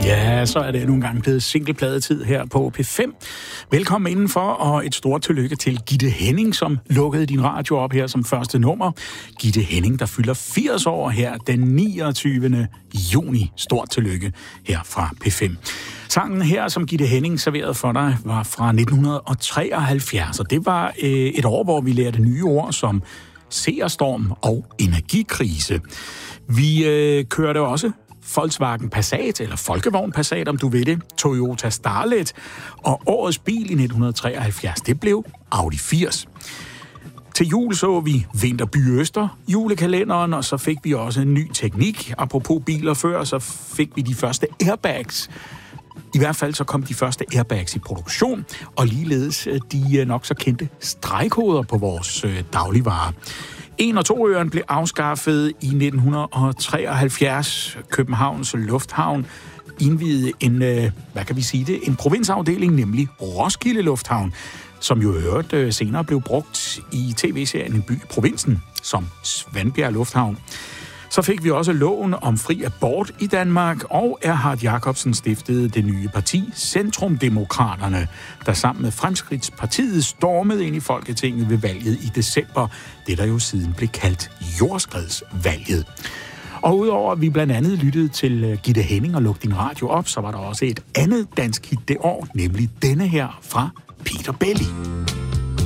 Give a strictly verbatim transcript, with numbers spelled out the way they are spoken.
Ja, så er det nogle gange blevet singlepladetid her på P fem. Velkommen indenfor, og et stort tillykke til Gitte Henning, som lukkede din radio op her som første nummer. Gitte Henning, der fylder firs år her den niogtyvende juni. Stort tillykke her fra P fem. Sangen her, som Gitte Henning serverede for dig, var fra nitten treoghalvfjerds, og det var øh, et år, hvor vi lærte nye ord som seerstorm og energikrise. Vi øh, kørte også Volkswagen Passat, eller Folkevogn Passat, om du ved det, Toyota Starlet, og årets bil i nitten treoghalvfjerds, det blev Audi firs. Til jul så vi Vinterby Øster, julekalenderen, og så fik vi også en ny teknik. Apropos biler før, så fik vi de første airbags. I hvert fald så kom de første airbags i produktion, og ligeledes de nok så kendte stregkoder på vores dagligvarer. En- og to-øren blev afskaffet i nitten treoghalvfjerds. Københavns Lufthavn indviede en, hvad kan vi sige det, en provinsafdeling, nemlig Roskilde Lufthavn, som jo hørt senere blev brugt i tv-serien En by i provinsen som Svendbjerg Lufthavn. Så fik vi også loven om fri abort i Danmark, og Erhard Jacobsen stiftede det nye parti Centrumdemokraterne, der sammen med Fremskridtspartiet stormede ind i Folketinget ved valget i december, det der jo siden blev kaldt jordskredsvalget. Og udover at vi blandt andet lyttede til Gitte Henning og Luk din radio op, så var der også et andet dansk hit det år, nemlig denne her fra Peter Belli.